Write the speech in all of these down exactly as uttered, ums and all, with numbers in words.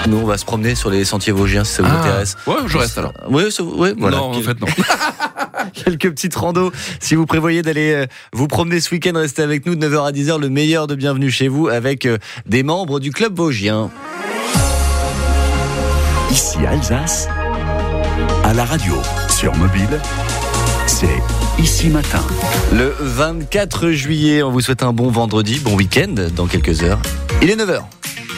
Nous, on va se promener sur les sentiers vosgiens si ça vous ah, intéresse. Ouais, je reste alors. Oui, ouais, voilà. Non, en fait, non. Quelques petites randos. Si vous prévoyez d'aller vous promener ce week-end, restez avec nous de neuf heures à dix heures. Le meilleur de Bienvenue chez vous avec des membres du club vosgien. Ici Alsace, à la radio, sur mobile, c'est Ici Matin. Le vingt-quatre juillet, on vous souhaite un bon vendredi, bon week-end dans quelques heures. Il est neuf heures.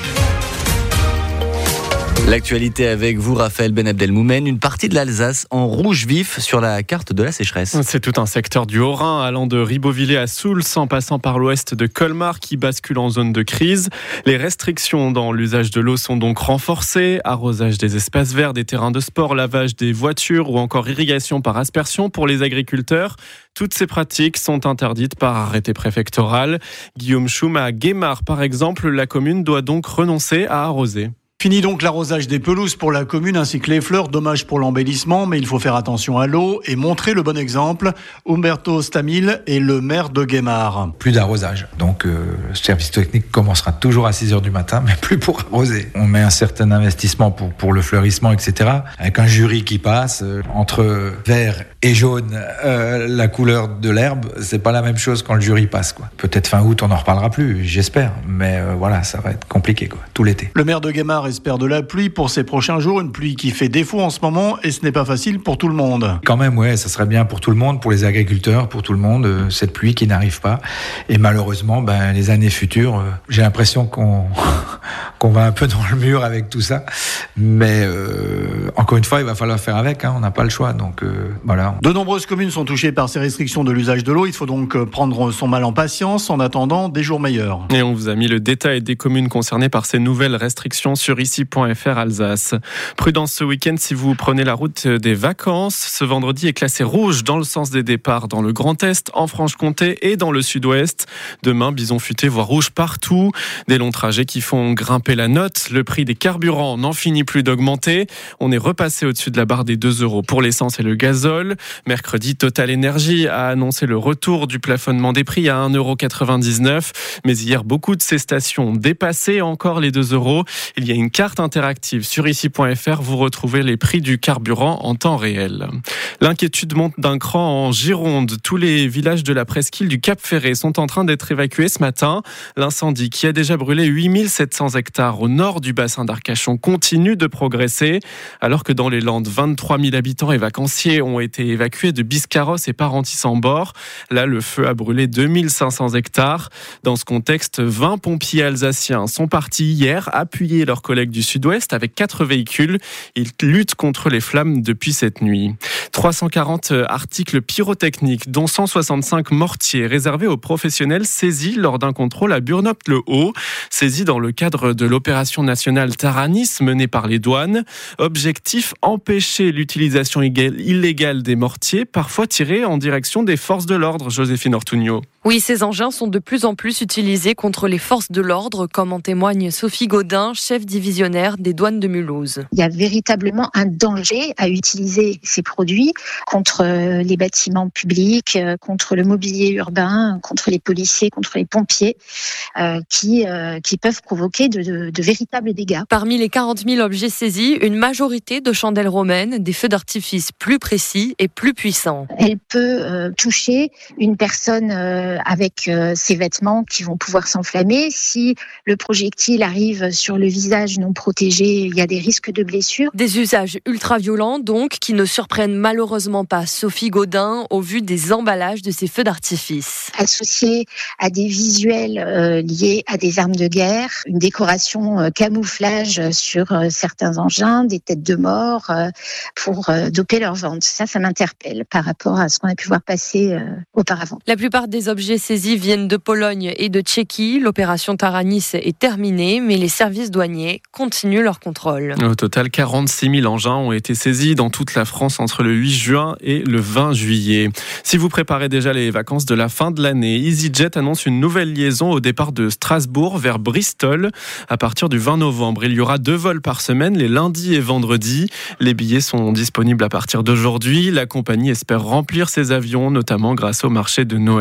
L'actualité avec vous, Raphaël Ben Abdelmoumen, une partie de l'Alsace en rouge vif sur la carte de la sécheresse. C'est tout un secteur du Haut-Rhin allant de Ribeauvillé à Soultz en passant par l'ouest de Colmar qui bascule en zone de crise. Les restrictions dans l'usage de l'eau sont donc renforcées. Arrosage des espaces verts, des terrains de sport, lavage des voitures ou encore irrigation par aspersion pour les agriculteurs. Toutes ces pratiques sont interdites par arrêté préfectoral. Guillaume Schum, à Guémar par exemple, la commune doit donc renoncer à arroser. Fini donc l'arrosage des pelouses pour la commune ainsi que les fleurs, dommage pour l'embellissement, mais il faut faire attention à l'eau et montrer le bon exemple. Umberto Stamil est le maire de Guémar. Plus d'arrosage, donc euh, le service technique commencera toujours à six heures du matin, mais plus pour arroser. On met un certain investissement pour, pour le fleurissement, et cetera. Avec un jury qui passe, euh, entre vert et jaune, euh, la couleur de l'herbe, c'est pas la même chose quand le jury passe, quoi. Peut-être fin août, on n'en reparlera plus, j'espère, mais euh, voilà, ça va être compliqué, quoi, tout l'été. Le maire de Guémar espère de la pluie pour ces prochains jours, une pluie qui fait défaut en ce moment et ce n'est pas facile pour tout le monde. Quand même, ouais, ça serait bien pour tout le monde, pour les agriculteurs, pour tout le monde, euh, cette pluie qui n'arrive pas. Et malheureusement, ben, les années futures, euh, j'ai l'impression qu'on, qu'on va un peu dans le mur avec tout ça. Mais euh, encore une fois, il va falloir faire avec, hein, on n'a pas le choix. Donc euh, voilà. De nombreuses communes sont touchées par ces restrictions de l'usage de l'eau. Il faut donc prendre son mal en patience en attendant des jours meilleurs. Et on vous a mis le détail des communes concernées par ces nouvelles restrictions sur ici point f r Alsace. Prudence ce week-end si vous prenez la route des vacances. Ce vendredi est classé rouge dans le sens des départs dans le Grand Est, en Franche-Comté et dans le Sud-Ouest. Demain, bison futé, voire rouge partout. Des longs trajets qui font grimper la note. Le prix des carburants n'en finit plus d'augmenter. On est repassé au-dessus de la barre des deux euros pour l'essence et le gazole. Mercredi, Total Energy a annoncé le retour du plafonnement des prix à un euro quatre-vingt-dix-neuf. Mais hier, beaucoup de ces stations ont dépassé encore les deux euros. Il y a une carte interactive sur ici point f r. Vous retrouvez les prix du carburant en temps réel. L'inquiétude monte d'un cran en Gironde. Tous les villages de la presqu'île du Cap Ferré sont en train d'être évacués ce matin. L'incendie qui a déjà brûlé huit mille sept cents hectares au nord du bassin d'Arcachon continue de progresser. Alors que dans les Landes, vingt-trois mille habitants et vacanciers ont été évacués de Biscarrosse et Parentis-en-Bord. Là, le feu a brûlé deux mille cinq cents hectares. Dans ce contexte, vingt pompiers alsaciens sont partis hier appuyer leurs collègues du Sud-Ouest avec quatre véhicules. Ils luttent contre les flammes depuis cette nuit. trois cent quarante articles pyrotechniques, dont cent soixante-cinq mortiers réservés aux professionnels saisis lors d'un contrôle à Burnop-le-Haut. Saisis dans le cadre de l'opération nationale Taranis menée par les douanes. Objectif, empêcher l'utilisation illégale des mortiers, parfois tirés en direction des forces de l'ordre. Joséphine Ortugno. Oui, ces engins sont de plus en plus utilisés contre les forces de l'ordre, comme en témoigne Sophie Gaudin, chef divisionnaire des douanes de Mulhouse. Il y a véritablement un danger à utiliser ces produits contre les bâtiments publics, contre le mobilier urbain, contre les policiers, contre les pompiers, euh, qui, euh, qui peuvent provoquer de, de, de véritables dégâts. Parmi les quarante mille objets saisis, une majorité de chandelles romaines, des feux d'artifice plus précis et plus puissants. Elle peut euh, toucher une personne euh, avec euh, ses vêtements qui vont pouvoir s'enflammer. Si le projectile arrive sur le visage non protégé, il y a des risques de blessures. Des usages ultra-violents donc, qui ne surprennent malheureusement pas Sophie Gaudin au vu des emballages de ces feux d'artifice. Associés à des visuels euh, liés à des armes de guerre, une décoration euh, camouflage sur euh, certains engins, des têtes de mort euh, pour euh, doper leur vente. Ça, ça m'interpelle par rapport à ce qu'on a pu voir passer euh, auparavant. La plupart des objets saisis viennent de Pologne et de Tchéquie. L'opération Taranis est terminée, mais les services douaniers continuent leur contrôle. Au total, quarante-six mille engins ont été saisis dans toute la France entre le huit juin et le vingt juillet. Si vous préparez déjà les vacances de la fin de l'année, EasyJet annonce une nouvelle liaison au départ de Strasbourg vers Bristol. À partir du vingt novembre, il y aura deux vols par semaine, les lundis et vendredis. Les billets sont disponibles à partir d'aujourd'hui. La compagnie espère remplir ses avions, notamment grâce au marché de Noël.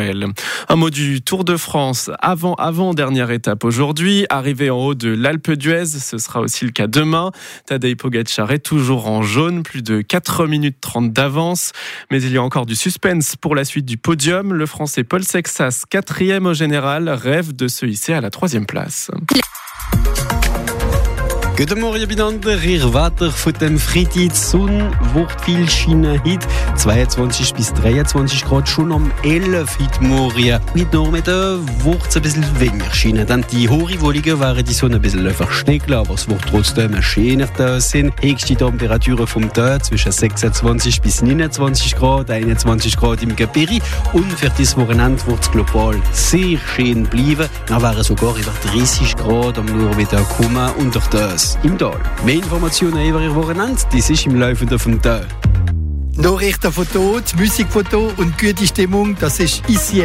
Un mot du Tour de France. Avant, avant dernière étape aujourd'hui. Arrivé en haut de l'Alpe d'Huez, ce sera aussi le cas demain. Tadej Pogačar est toujours en jaune, plus de quatre minutes trente d'avance. Mais il y a encore du suspense pour la suite du podium. Le Français Paul Sexas, quatrième au général, rêve de se hisser à la troisième place. Guten Morgen miteinander, ihr Wetter von dem Freitag. Die Sonne wird viel scheinen heute. zweiundzwanzig bis dreiundzwanzig Grad schon am elf heute Morgen. Heute Nachmittag wird es ein bisschen weniger scheinen. Dann die hohen Wolken werden die Sonne ein bisschen verstecken, aber es wird trotzdem schöner da sein. Höchste Temperaturen vom Tag zwischen sechsundzwanzig bis neunundzwanzig Grad, einundzwanzig Grad im Gebirge. Und für dieses Wochenende wird es global sehr schön bleiben. Dann wären sogar über dreißig Grad am Nachmittag kommen und durch das im Tal. Mehr Informationen über Ihr Wochenende, das ist im Laufe vom Tag. Nachrichten von dort, Musik von dort und gute Stimmung, das ist ici